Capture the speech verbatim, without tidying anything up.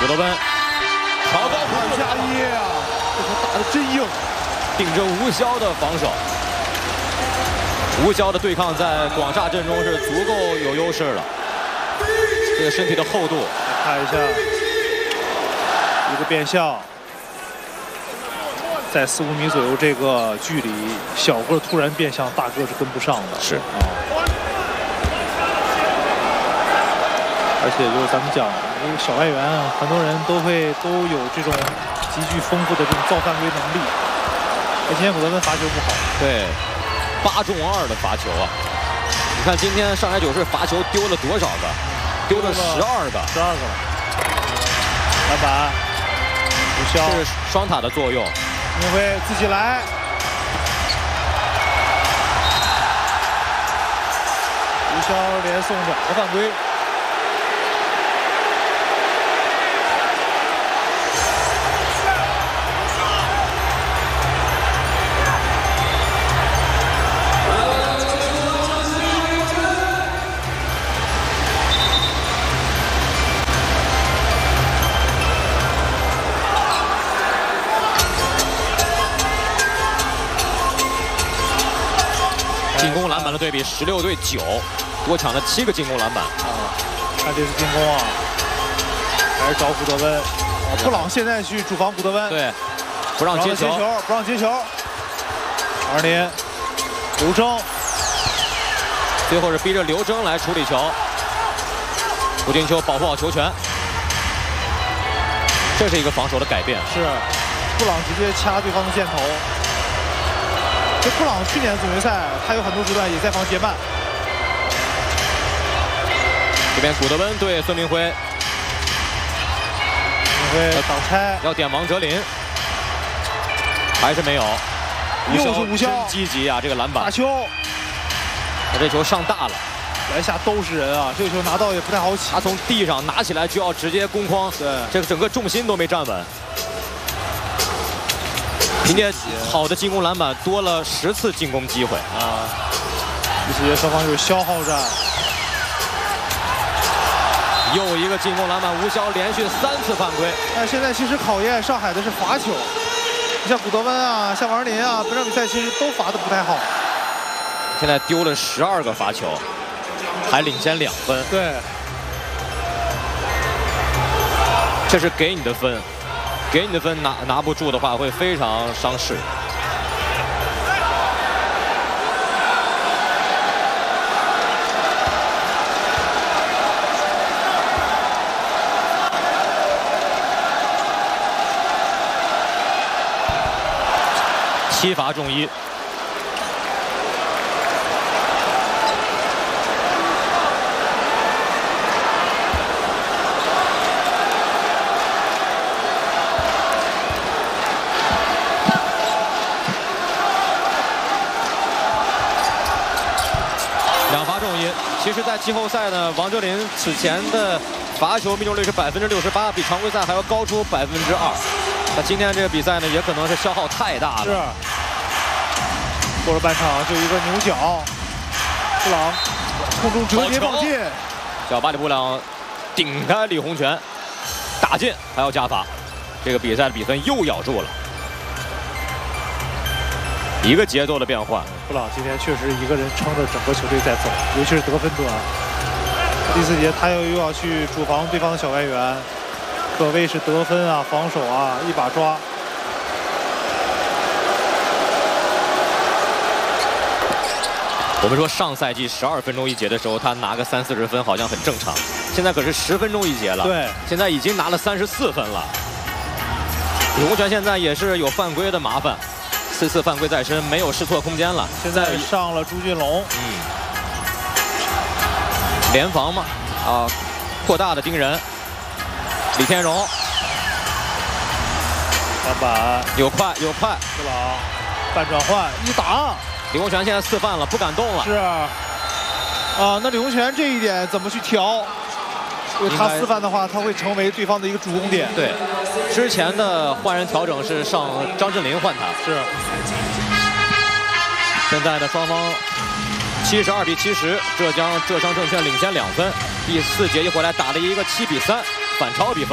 古德温朝高看加耶啊，这球打得真硬， 顶着吴潇的防守。吴潇的对抗在广厦阵中是足够有优势了，这个身体的厚度。 看一下一个变向，在四五米左右这个距离，小个突然变向，大个是跟不上的。 是啊，而且就是咱们讲这个小外援啊，很多人都会都有这种极具丰富的这种造犯规能力。今天古德温罚球不好， 对，八中二的罚球啊！你看今天上海九市罚球丢了多少个？丢了十二个， 十二个了。篮板，吴潇， 这是双塔的作用。 明辉自己来，吴潇连送两个犯规。 进攻篮板的对比，十六对九，多抢了七个进攻篮板。 啊，看这是进攻啊，还是找古德温。啊，布朗现在去主防古德温， 对，不让接球， 不让接球。二年，刘铮， 最后是逼着刘铮来处理球。胡金秋保护好球权，这是一个防守的改变。 是，布朗直接掐对方的箭头。这布朗去年总决赛，他有很多时段也在防杰曼。 这边古德温对孙明辉， 明辉挡拆， 要点王哲林，还是没有。 又是吴潇， 真积极啊！这个篮板， 大球， 他这球上大了， 篮下都是人啊！这个球拿到也不太好起。 他从地上拿起来就要直接攻框， 对， 这个整个重心都没站稳。凭借好的进攻篮板，多了十次进攻机会啊！第四节双方就是消耗战， 又一个进攻篮板，吴潇连续三次犯规。 但现在其实考验上海的是罚球，你像古德温啊，像王林啊，本场比赛其实都罚的不太好。 现在丢了十二个罚球，还领先两分。 对， 这是给你的分。给你的分拿拿不住的话，会非常伤势。七罚中一。其实，在季后赛呢，王哲林此前的罚球命中率是百分之六十八，比常规赛还要高出百分之二。那今天这个比赛呢，也可能是消耗太大了。 是。过了半场就一个牛角，布朗空中折叠放进， 小巴里布朗顶开李洪权，打进还要加罚，这个比赛的比分又咬住了。一个节奏的变换， 布朗今天确实一个人撑着整个球队在走，尤其是得分端。第四节他又又要去主防对方的小外援，可谓是得分啊、防守啊一把抓。 我们说上赛季十二分钟一节的时候，他拿个三四十分好像很正常，现在可是十分钟一节了。 对， 现在已经拿了三十四分了。李洪权现在也是有犯规的麻烦。四次犯规在身，没有试错空间了。 现在上了朱俊龙， 嗯，联防嘛，啊，扩大的盯人。李天荣， 篮板有快有快， 布朗半转换一挡， 李洪权现在四犯了，不敢动了。 是啊，啊，那李洪权这一点怎么去调？因为他四犯的话，他会成为对方的一个主攻点。 对，之前的换人调整是上张镇麟换他。 是。 现在呢，双方七十二比七十，浙江浙商证券领先两分。第四节一回来打了一个七比三，反超比分。